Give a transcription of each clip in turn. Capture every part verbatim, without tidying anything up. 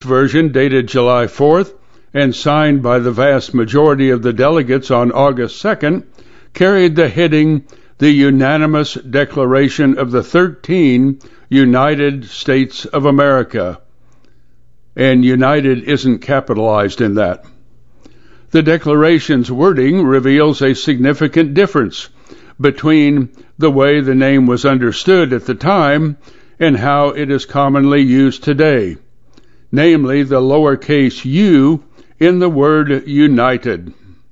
version, dated July fourth, and signed by the vast majority of the delegates on August second, carried the heading, "The Unanimous Declaration of the thirteen United States of America." And United isn't capitalized in that. The Declaration's wording reveals a significant difference between the way the name was understood at the time and how it is commonly used today, namely the lowercase u in the word united.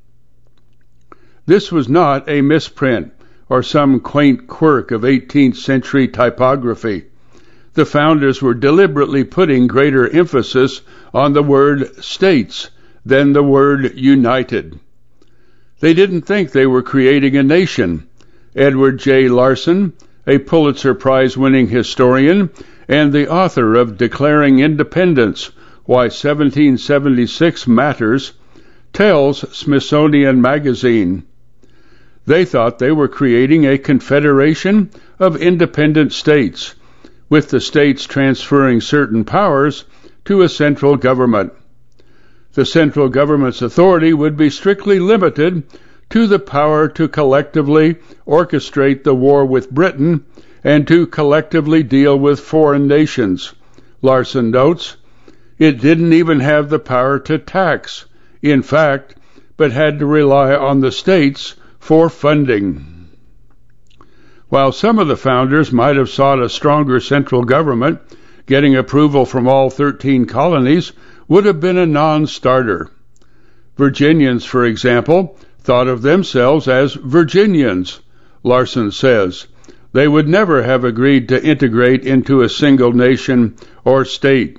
This was not a misprint or some quaint quirk of eighteenth century typography. The founders were deliberately putting greater emphasis on the word states than the word united. They didn't think they were creating a nation. Edward J. Larson, a Pulitzer Prize-winning historian and the author of Declaring Independence, Why seventeen seventy-six Matters, tells Smithsonian Magazine, they thought they were creating a confederation of independent states, with the states transferring certain powers to a central government. The central government's authority would be strictly limited to the power to collectively orchestrate the war with Britain and to collectively deal with foreign nations. Larson notes, it didn't even have the power to tax, in fact, but had to rely on the states for funding. While some of the founders might have sought a stronger central government, getting approval from all thirteen colonies would have been a non-starter. Virginians, for example, thought of themselves as Virginians, Larson says. They would never have agreed to integrate into a single nation or state.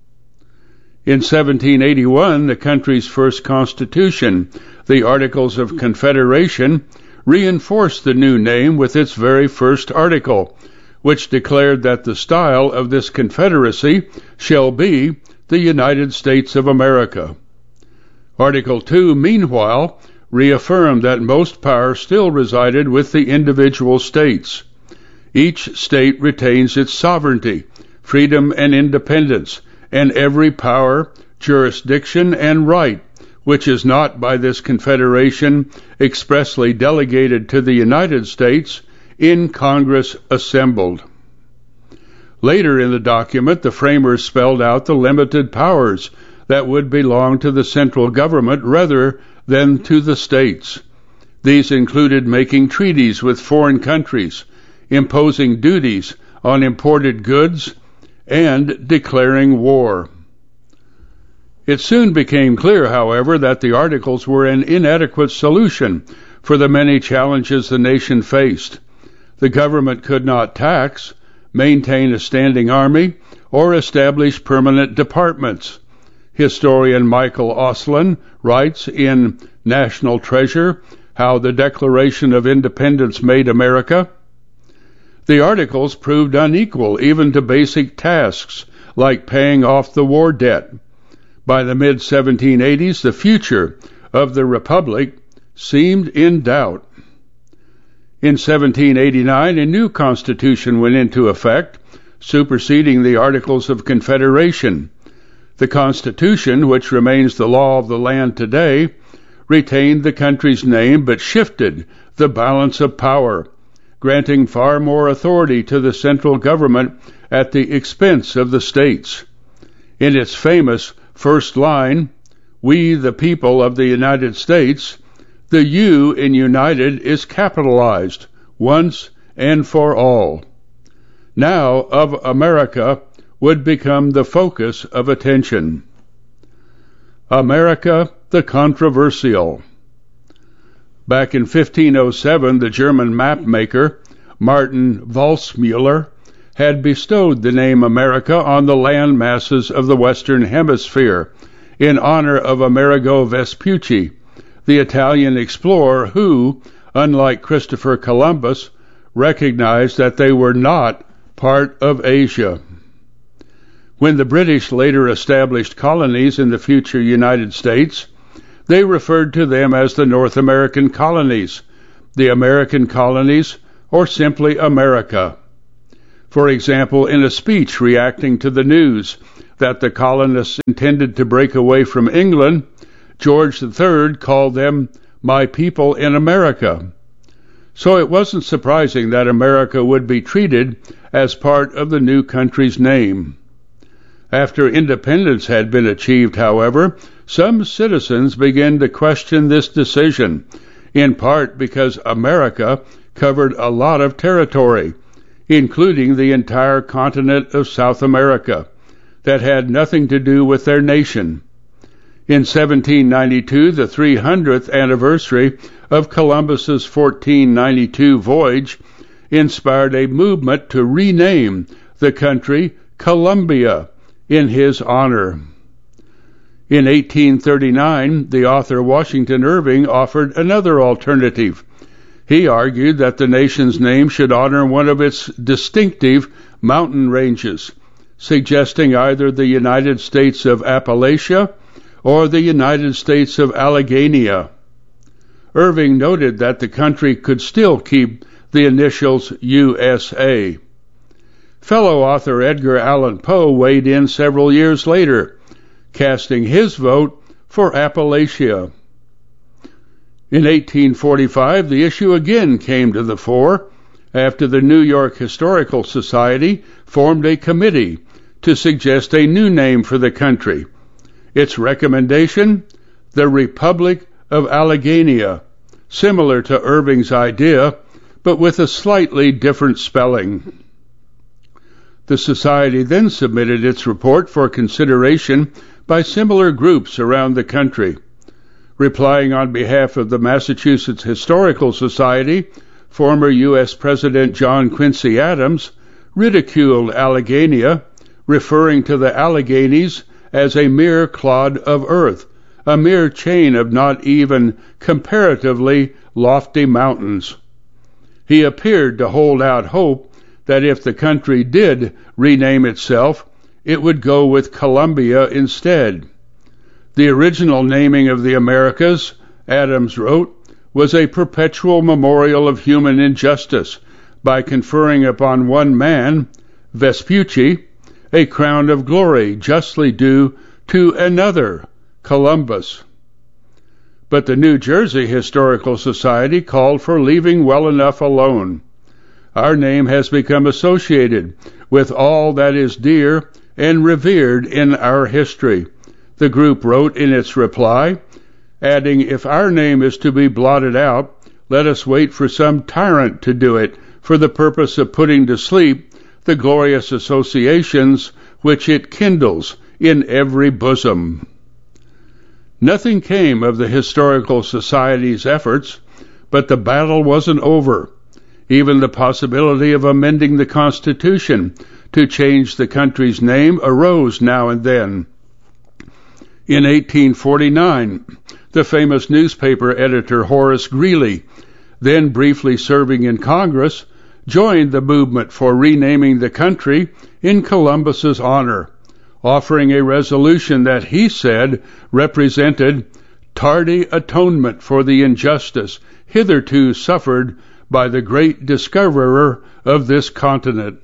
In seventeen eighty-one, the country's first constitution, the Articles of Confederation, reinforced the new name with its very first article, which declared that the style of this confederacy shall be the United States of America. Article two, meanwhile, reaffirmed that most power still resided with the individual states. Each state retains its sovereignty, freedom, and independence, and every power, jurisdiction, and right, which is not by this confederation expressly delegated to the United States, in Congress assembled. Later in the document, the framers spelled out the limited powers that would belong to the central government rather than to the states. These included making treaties with foreign countries, imposing duties on imported goods, and declaring war. It soon became clear, however, that the Articles were an inadequate solution for the many challenges the nation faced. The government could not tax, maintain a standing army, or establish permanent departments. Historian Michael Auslin writes in National Treasure, How the Declaration of Independence Made America. The Articles proved unequal even to basic tasks like paying off the war debt. By the mid seventeen eighties, the future of the Republic seemed in doubt. In seventeen eighty-nine, a new constitution went into effect, superseding the Articles of Confederation. The Constitution, which remains the law of the land today, retained the country's name but shifted the balance of power, granting far more authority to the central government at the expense of the states. In its famous first line, "We the people of the United States," the U in United is capitalized once and for all. Now, of America would become the focus of attention. America the Controversial. Back in fifteen oh seven, the German map maker, Martin Waldseemüller, had bestowed the name America on the land masses of the Western Hemisphere in honor of Amerigo Vespucci, the Italian explorer who, unlike Christopher Columbus, recognized that they were not part of Asia. When the British later established colonies in the future United States, they referred to them as the North American colonies, the American colonies, or simply America. For example, in a speech reacting to the news that the colonists intended to break away from England, George the Third called them "my people in America." So it wasn't surprising that America would be treated as part of the new country's name. After independence had been achieved, however, some citizens began to question this decision, in part because America covered a lot of territory, including the entire continent of South America, that had nothing to do with their nation. In seventeen ninety-two, the three hundredth anniversary of Columbus's fourteen ninety-two voyage inspired a movement to rename the country Columbia in his honor. In eighteen thirty-nine, the author Washington Irving offered another alternative. He argued that the nation's name should honor one of its distinctive mountain ranges, suggesting either the United States of Appalachia or the United States of Alleghania. Irving noted that the country could still keep the initials U S A. Fellow author Edgar Allan Poe weighed in several years later, casting his vote for Appalachia. In eighteen forty-five, the issue again came to the fore after the New York Historical Society formed a committee to suggest a new name for the country. Its recommendation, the Republic of Alleghania, similar to Irving's idea, but with a slightly different spelling. The Society then submitted its report for consideration by similar groups around the country. Replying on behalf of the Massachusetts Historical Society, former U S President John Quincy Adams ridiculed Alleghania, referring to the Alleghenies as a mere clod of earth, a mere chain of not even comparatively lofty mountains. He appeared to hold out hope that if the country did rename itself, it would go with Columbia instead. The original naming of the Americas, Adams wrote, was a perpetual memorial of human injustice by conferring upon one man, Vespucci, a crown of glory justly due to another, Columbus. But the New Jersey Historical Society called for leaving well enough alone. Our name has become associated with all that is dear and revered in our history, the group wrote in its reply, adding, if our name is to be blotted out, let us wait for some tyrant to do it for the purpose of putting to sleep the glorious associations which it kindles in every bosom. Nothing came of the Historical Society's efforts, but the battle wasn't over. Even the possibility of amending the Constitution to change the country's name arose now and then. In eighteen forty-nine, the famous newspaper editor Horace Greeley, then briefly serving in Congress, joined the movement for renaming the country in Columbus's honor, offering a resolution that he said represented tardy atonement for the injustice hitherto suffered by the great discoverer of this continent.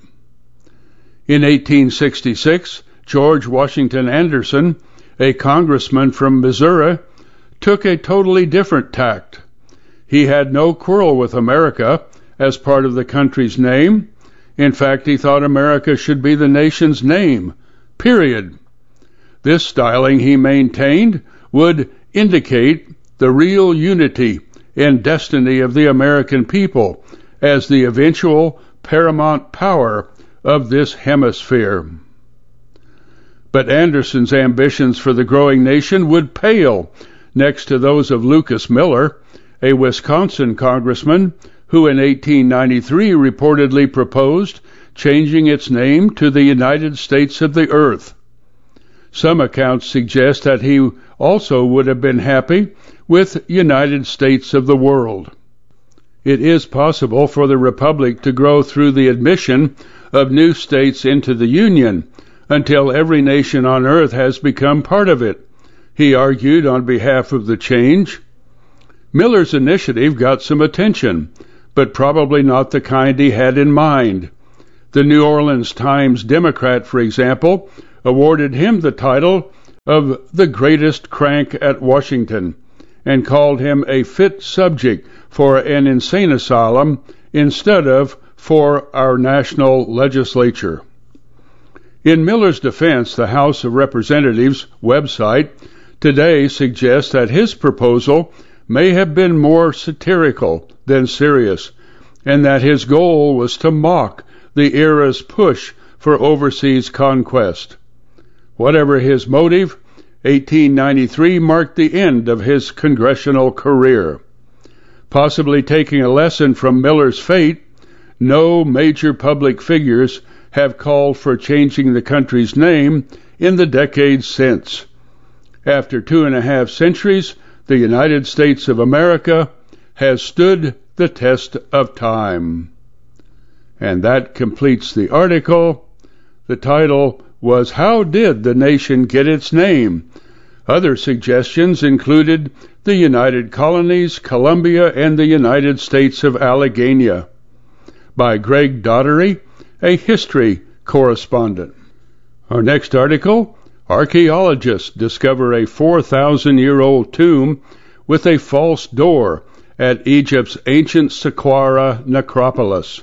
In eighteen sixty-six, George Washington Anderson, a congressman from Missouri, took a totally different tact. He had no quarrel with America as part of the country's name. In fact, he thought America should be the nation's name, period. This styling, he maintained, would indicate the real unity and destiny of the American people as the eventual paramount power of this hemisphere. But Anderson's ambitions for the growing nation would pale next to those of Lucas Miller, a Wisconsin congressman who in eighteen ninety-three reportedly proposed changing its name to the United States of the Earth. Some accounts suggest that he also would have been happy with United States of the World. It is possible for the Republic to grow through the admission of new states into the Union until every nation on earth has become part of it, he argued on behalf of the change. Miller's initiative got some attention, but probably not the kind he had in mind. The New Orleans Times Democrat, for example, awarded him the title of the greatest crank at Washington and called him a fit subject for an insane asylum instead of for our national legislature. In Miller's defense, the House of Representatives website today suggests that his proposal may have been more satirical than serious, and that his goal was to mock the era's push for overseas conquest. Whatever his motive, eighteen ninety-three marked the end of his congressional career. Possibly taking a lesson from Miller's fate, no major public figures have called for changing the country's name in the decades since. After two and a half centuries, the United States of America has stood the test of time. And that completes the article. The title was, How Did the Nation Get Its Name? Other suggestions included the United Colonies, Columbia, and the United States of Allegheny, by Greg Daugherty, a history correspondent. Our next article, archaeologists discover a four thousand year old tomb with a false door at Egypt's ancient Saqqara necropolis.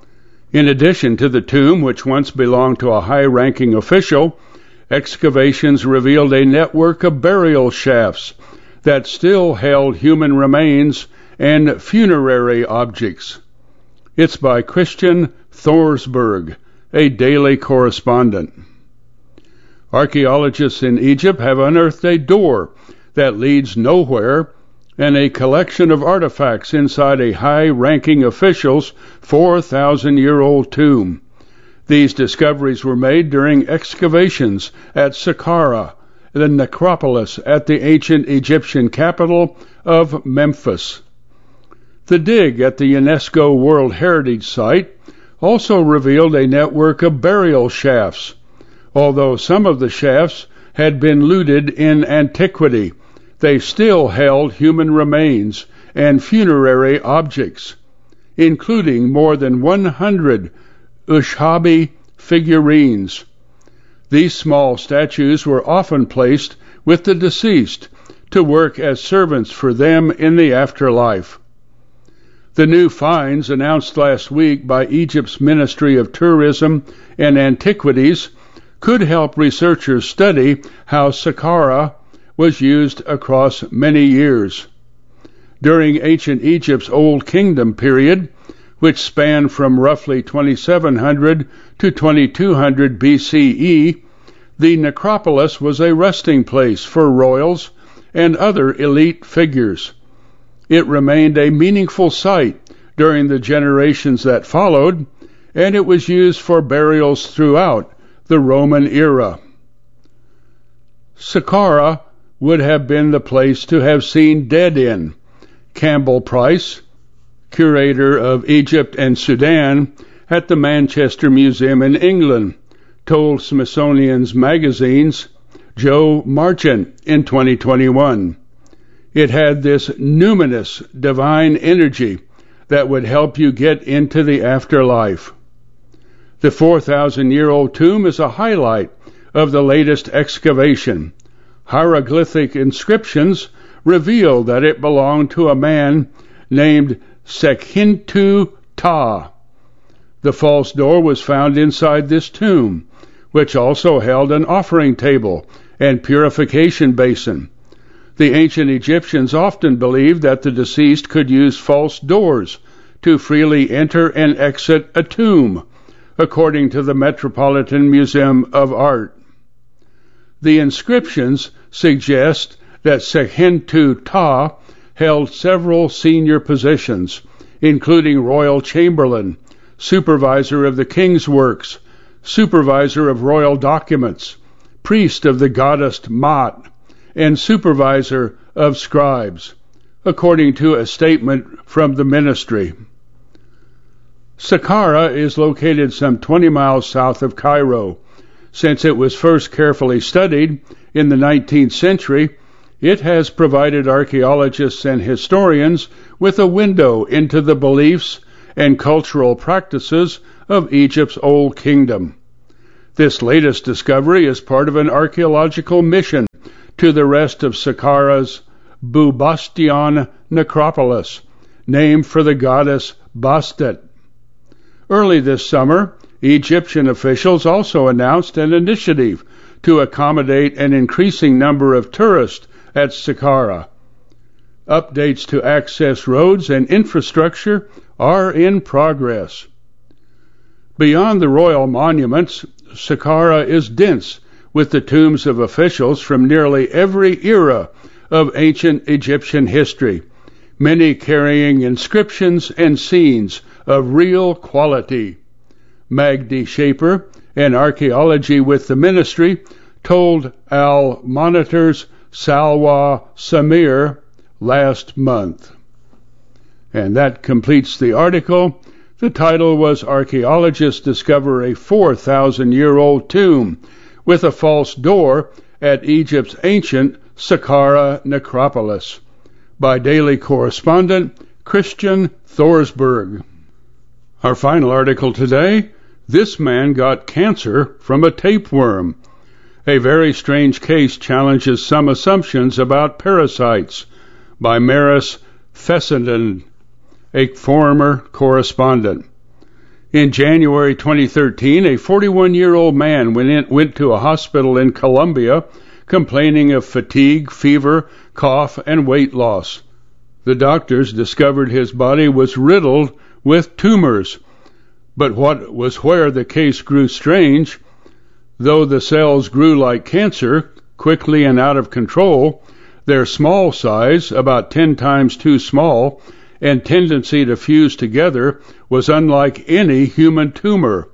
In addition to the tomb, which once belonged to a high-ranking official, excavations revealed a network of burial shafts that still held human remains and funerary objects. It's by Christian Thorsberg, a daily correspondent. Archaeologists in Egypt have unearthed a door that leads nowhere and a collection of artifacts inside a high-ranking official's four thousand year old tomb. These discoveries were made during excavations at Saqqara, the necropolis at the ancient Egyptian capital of Memphis. The dig at the UNESCO World Heritage Site also revealed a network of burial shafts. Although some of the shafts had been looted in antiquity, they still held human remains and funerary objects, including more than one hundred Ushabti figurines. These small statues were often placed with the deceased to work as servants for them in the afterlife. The new finds announced last week by Egypt's Ministry of Tourism and Antiquities could help researchers study how Saqqara was used across many years. During ancient Egypt's Old Kingdom period, which spanned from roughly twenty-seven hundred to twenty-two hundred B C E, the necropolis was a resting place for royals and other elite figures. It remained a meaningful site during the generations that followed, and it was used for burials throughout the Roman era. Saqqara would have been the place to have seen dead in. Campbell Price, curator of Egypt and Sudan at the Manchester Museum in England, told Smithsonian's Magazine's Joe Marchant in twenty twenty-one. It had this numinous divine energy that would help you get into the afterlife. The four thousand year old tomb is a highlight of the latest excavation. Hieroglyphic inscriptions reveal that it belonged to a man named Sekhintu Ta. The false door was found inside this tomb, which also held an offering table and purification basin. The ancient Egyptians often believed that the deceased could use false doors to freely enter and exit a tomb, according to the Metropolitan Museum of Art. The inscriptions suggest that Sekhintu Ta held several senior positions, including royal chamberlain, supervisor of the king's works, supervisor of royal documents, priest of the goddess Maat, and supervisor of scribes, according to a statement from the ministry. Saqqara is located some twenty miles south of Cairo. Since it was first carefully studied in the nineteenth century, it has provided archaeologists and historians with a window into the beliefs and cultural practices of Egypt's Old Kingdom. This latest discovery is part of an archaeological mission to the rest of Saqqara's Bubastion necropolis, named for the goddess Bastet. Early this summer, Egyptian officials also announced an initiative to accommodate an increasing number of tourists at Saqqara. Updates to access roads and infrastructure are in progress. Beyond the royal monuments, Saqqara is dense with the tombs of officials from nearly every era of ancient Egyptian history, many carrying inscriptions and scenes of real quality. Magdi Shaper, an archaeology with the ministry, told Al Monitor's Salwa Samir last month. And that completes the article. The title was Archaeologists Discover a four thousand year old Tomb with a False Door at Egypt's Ancient Saqqara Necropolis, by Daily Correspondent Christian Thorsberg. Our final article today, This Man Got Cancer from a Tapeworm. A very strange case challenges some assumptions about parasites, by Maris Fessenden, a former correspondent. In January twenty thirteen, a forty-one-year-old man went, in, went to a hospital in Colombia complaining of fatigue, fever, cough, and weight loss. The doctors discovered his body was riddled with tumors. But what was where the case grew strange, though the cells grew like cancer, quickly and out of control, their small size, about ten times too small, and tendency to fuse together was unlike any human tumor.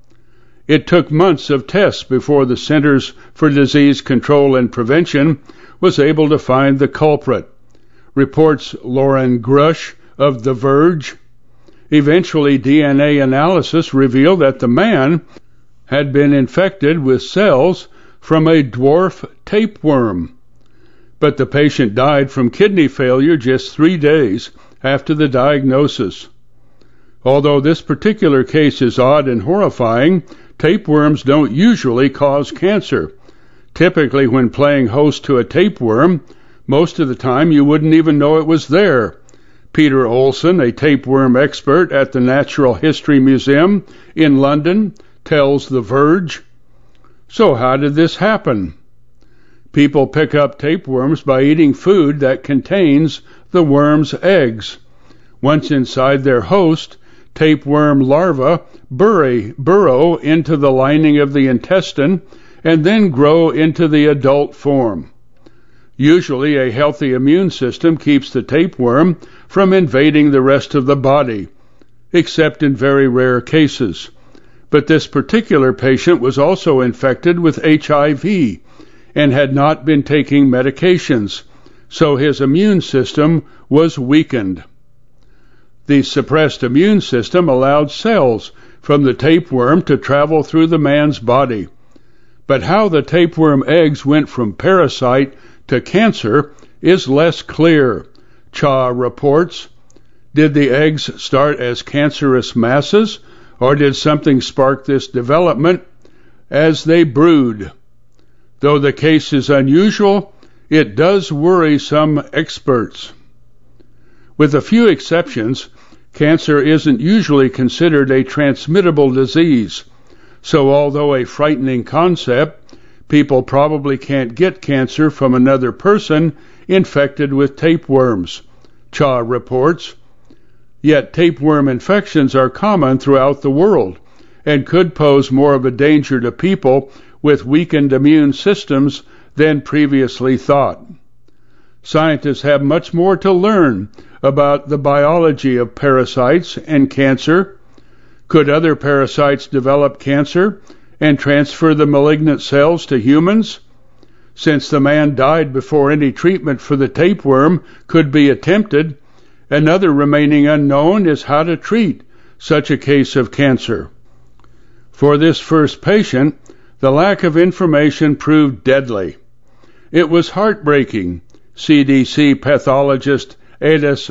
It took months of tests before the Centers for Disease Control and Prevention was able to find the culprit, reports Lauren Grush of The Verge. Eventually, D N A analysis revealed that the man had been infected with cells from a dwarf tapeworm. But the patient died from kidney failure just three days after the diagnosis. Although this particular case is odd and horrifying, tapeworms don't usually cause cancer. Typically, when playing host to a tapeworm, most of the time you wouldn't even know it was there. Peter Olson, a tapeworm expert at the Natural History Museum in London, tells The Verge. So how did this happen? People pick up tapeworms by eating food that contains the worm's eggs. Once inside their host, tapeworm larvae bury, burrow into the lining of the intestine and then grow into the adult form. Usually a healthy immune system keeps the tapeworm from invading the rest of the body, except in very rare cases. But this particular patient was also infected with H I V and had not been taking medications, so his immune system was weakened. The suppressed immune system allowed cells from the tapeworm to travel through the man's body. But how the tapeworm eggs went from parasite to cancer is less clear, Cha reports. Did the eggs start as cancerous masses, or did something spark this development as they brood? Though the case is unusual, it does worry some experts. With a few exceptions, cancer isn't usually considered a transmittable disease, so although a frightening concept, people probably can't get cancer from another person infected with tapeworms, Cha reports. Yet tapeworm infections are common throughout the world and could pose more of a danger to people with weakened immune systems than previously thought. Scientists have much more to learn about the biology of parasites and cancer. Could other parasites develop cancer and transfer the malignant cells to humans? Since the man died before any treatment for the tapeworm could be attempted, another remaining unknown is how to treat such a case of cancer. For this first patient, the lack of information proved deadly. It was heartbreaking, C D C pathologist Adis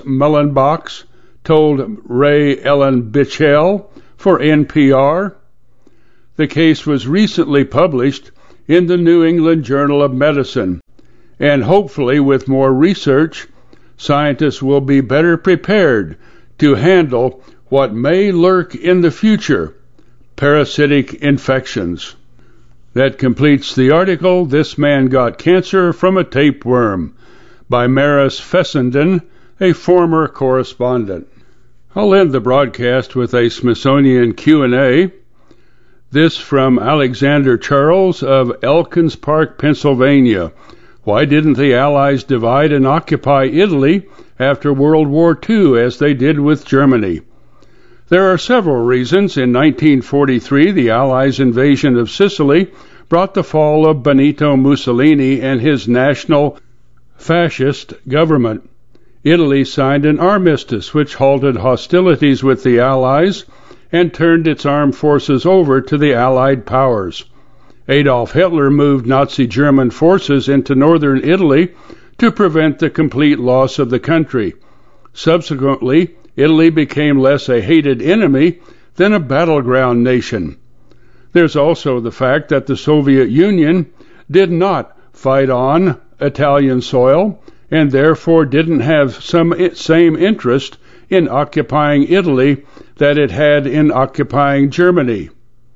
Mullenbach told Ray Ellen Bichel for N P R. The case was recently published in the New England Journal of Medicine, and hopefully with more research, scientists will be better prepared to handle what may lurk in the future, parasitic infections. That completes the article, This Man Got Cancer from a Tapeworm, by Maris Fessenden, a former correspondent. I'll end the broadcast with a Smithsonian Q and A. This from Alexander Charles of Elkins Park, Pennsylvania. Why didn't the Allies divide and occupy Italy after World War Two as they did with Germany? There are several reasons. In nineteen forty-three, the Allies' invasion of Sicily brought the fall of Benito Mussolini and his national fascist government. Italy signed an armistice which halted hostilities with the Allies and turned its armed forces over to the Allied powers. Adolf Hitler moved Nazi German forces into northern Italy to prevent the complete loss of the country. Subsequently, Italy became less a hated enemy than a battleground nation. There's also the fact that the Soviet Union did not fight on Italian soil and therefore didn't have some same interest in occupying Italy that it had in occupying Germany.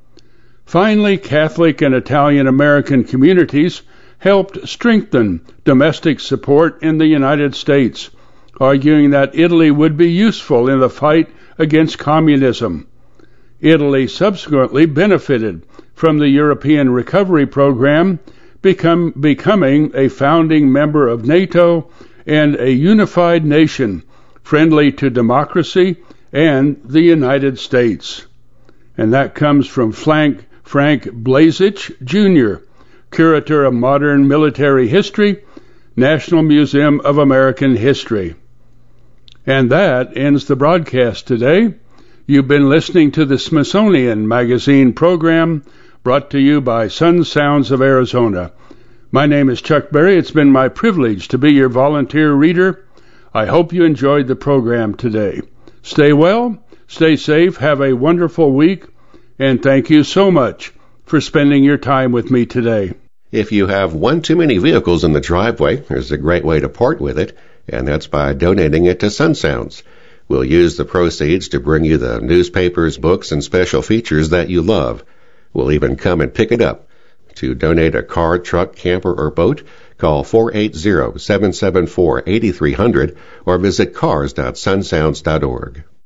Finally, Catholic and Italian American communities helped strengthen domestic support in the United States, arguing that Italy would be useful in the fight against communism. Italy subsequently benefited from the European Recovery Program, become, becoming a founding member of NATO and a unified nation friendly to democracy and the United States. And that comes from Frank, Frank Blazich, Junior, Curator of Modern Military History, National Museum of American History. And that ends the broadcast today. You've been listening to the Smithsonian Magazine program brought to you by Sun Sounds of Arizona. My name is Chuck Berry. It's been my privilege to be your volunteer reader. I hope you enjoyed the program today. Stay well, stay safe, have a wonderful week, and thank you so much for spending your time with me today. If you have one too many vehicles in the driveway, there's a great way to part with it, and that's by donating it to Sun Sounds. We'll use the proceeds to bring you the newspapers, books, and special features that you love. We'll even come and pick it up. To donate a car, truck, camper, or boat, call four eight zero, seven seven four, eight three zero zero or visit cars dot sun sounds dot org.